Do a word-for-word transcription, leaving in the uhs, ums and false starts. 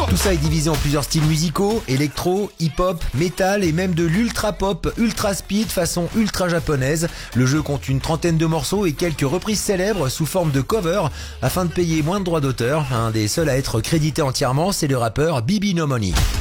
Tout ça est divisé en plusieurs styles musicaux, électro, hip-hop, metal et même de l'ultra-pop, ultra-speed façon ultra japonaise. Le jeu compte une trentaine de morceaux et quelques reprises célèbres sous forme de cover afin de payer moins de droits d'auteur. Un des seuls à être crédité entièrement, c'est le rappeur Bibi No Money.